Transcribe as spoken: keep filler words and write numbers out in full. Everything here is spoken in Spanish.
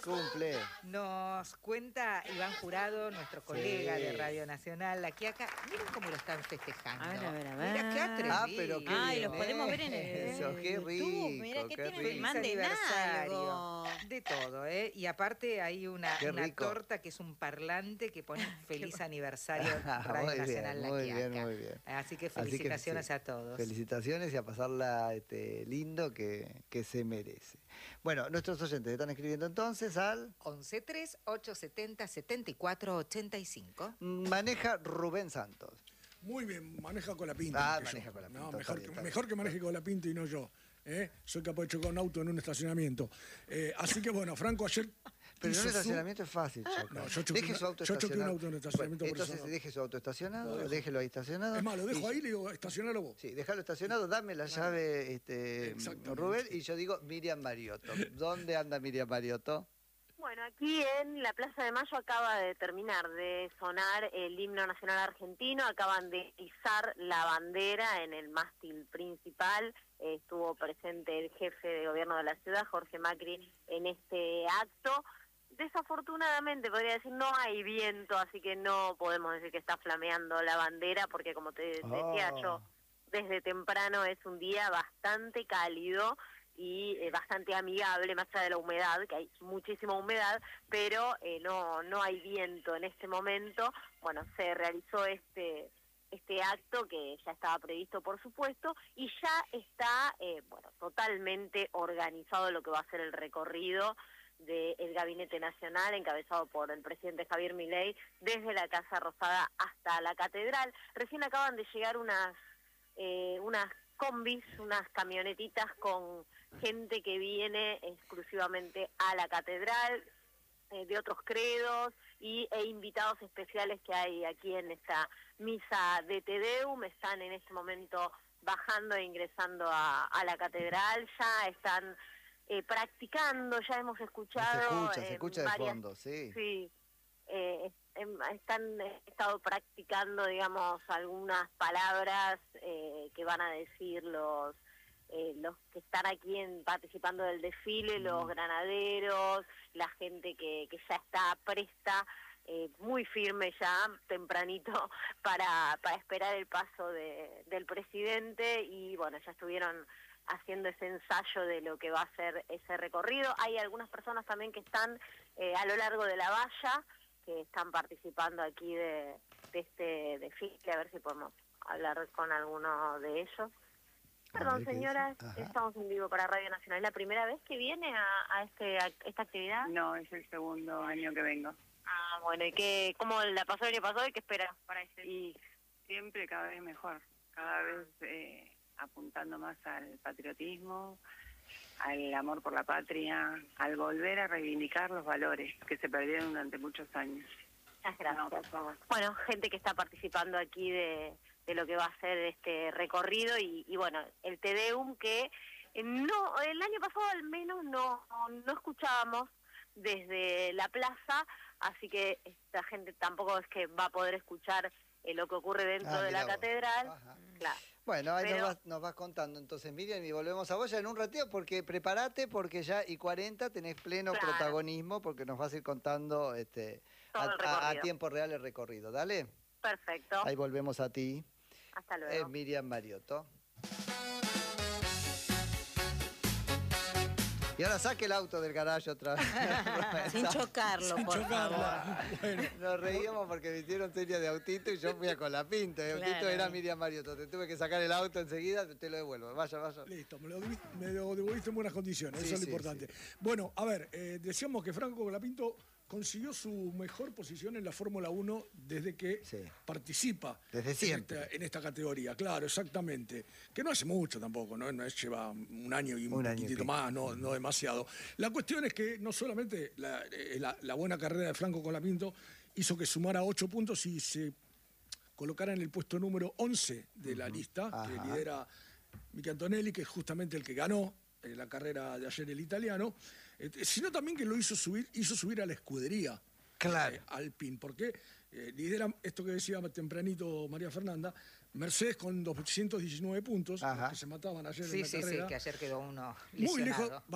Cumple. Nos cuenta Iván Jurado, nuestro colega Sí. de Radio Nacional, aquí acá. Miren cómo lo están festejando. A ver, a ver, a ver. Mira qué atrevido. Ah, pero qué Ay, bien los podemos ver en el eso, qué YouTube. rico, Mira, ¿qué qué tienen? rico. Manden algo. De todo, ¿eh? Y aparte hay una, Qué una rico. torta que es un parlante que pone feliz aniversario Radio Muy bien, Nacional La muy Quiaca. bien, muy bien. Así que Así que felicitaciones sí, a todos. Felicitaciones y a pasarla este, lindo que, que se merece. Bueno, nuestros oyentes están escribiendo entonces al... once tres ocho setenta setenta y cuatro ochenta y cinco. Maneja Rubén Santos. Muy bien, maneja con la pinta. Ah, que maneja yo. con la No, pinta, mejor, está que, bien, está mejor bien. que maneje con la pinta y no yo. ¿eh? Soy capaz de chocar un auto en un estacionamiento. Eh, así que bueno, Franco ayer... Pero en hizo un su- estacionamiento es fácil, chocar. No, yo choqué Deje una- su auto yo choqué un estacionado. auto en un estacionamiento, Bueno, por eso entonces no. deje su auto estacionado, Lo dejo. déjelo ahí estacionado. Es más, lo dejo y- ahí y le digo, estacionalo vos. Sí, déjalo estacionado, dame la llave, este, Exactamente. Rubén, y yo digo Miriam Mariotto. ¿Dónde anda Miriam Mariotto? Bueno, aquí en la Plaza de Mayo acaba de terminar de sonar el himno nacional argentino, acaban de izar la bandera en el mástil principal, eh, estuvo presente el jefe de gobierno de la ciudad, Jorge Macri, en este acto. Desafortunadamente, podría decir, no hay viento, así que no podemos decir que está flameando la bandera, porque como te decía Oh. yo, desde temprano es un día bastante cálido y eh, bastante amigable, más allá de la humedad, que hay muchísima humedad, pero eh, no no hay viento en este momento. Bueno, se realizó este este acto que ya estaba previsto, por supuesto, y ya está eh, bueno totalmente organizado lo que va a ser el recorrido del Gabinete Nacional, encabezado por el presidente Javier Milei, desde la Casa Rosada hasta la Catedral. Recién acaban de llegar unas eh, unas combis, unas camionetitas con gente que viene exclusivamente a la catedral, eh, de otros credos y e invitados especiales que hay aquí en esta misa de Te Deum. Están en este momento bajando e ingresando a, a la catedral, ya están eh, practicando, ya hemos escuchado... Se escucha, se eh, escucha de varias- fondo, sí. Sí, eh, em, están eh, estado practicando, digamos, algunas palabras eh, que van a decir los eh, los que están aquí en, participando del desfile, los granaderos, la gente que, que ya está presta, eh, muy firme ya, tempranito, para, para esperar el paso de, del presidente, y bueno, ya estuvieron haciendo ese ensayo de lo que va a ser ese recorrido. Hay algunas personas también que están eh, a lo largo de la valla, que están participando aquí de, de este desfile, a ver si podemos hablar con alguno de ellos. A Perdón, ver qué señora, dice. Ajá. estamos en vivo para Radio Nacional. ¿Es la primera vez que viene a, a, este, a esta actividad? No, es el segundo año que vengo. Ah, bueno, ¿y qué, cómo la pasó el año pasado y qué espera para este? Y siempre cada vez mejor, cada vez eh, apuntando más al patriotismo, al amor por la patria, al volver a reivindicar los valores que se perdieron durante muchos años. Muchas gracias. No, por favor. Bueno, gente que está participando aquí de, de lo que va a ser este recorrido y, y bueno, el Te Deum que eh, no el año pasado al menos no, no escuchábamos desde la plaza, así que esta gente tampoco es que va a poder escuchar eh, lo que ocurre dentro Ah, de la mirá vos. catedral. Ajá. Claro. Bueno, ahí Pero- nos, vas, nos vas contando entonces, Miriam, y volvemos a vos ya en un ratito, porque prepárate, porque ya y cuarenta tenés pleno Claro. protagonismo, porque nos vas a ir contando este, a, Todo el a- a recorrido. tiempo real el recorrido. Dale, Perfecto. ahí volvemos a ti. Hasta luego. Es Miriam Mariotto. Y ahora saque el auto del garaje otra vez. Sin chocarlo, por Chocarla. favor. Bueno, Nos reíamos porque me hicieron serie de autito y yo fui a con la pinta. El autito Claro. era Miriam Mariotto. Te tuve que sacar el auto enseguida, te lo devuelvo. Vaya, vaya. listo, me lo, devi- me lo devolviste en buenas condiciones, Sí, eso es lo sí, importante. Bueno, a ver, eh, decíamos que Franco Colapinto consiguió su mejor posición en la Fórmula uno desde que Sí. participa Desde en siempre. esta, en esta categoría, claro, exactamente. Que no hace mucho tampoco, ¿no? No es, lleva un año y un, Un año y poquitito pico. más, no, no demasiado. La cuestión es que no solamente la, eh, la- la buena carrera de Franco Colapinto hizo que sumara ocho puntos y se colocara en el puesto número once de la lista, que Ajá. lidera Michi Antonelli, que es justamente el que ganó eh, la carrera de ayer el italiano, eh, sino también que lo hizo subir, hizo subir a la escudería. Claro. eh, Alpine, porque eh, lidera esto que decía tempranito María Fernanda, Mercedes con doscientos diecinueve puntos, Ajá. los que se mataban ayer en Sí, la sí, sí, carrera. que ayer quedó uno Muy lesionado. lejos,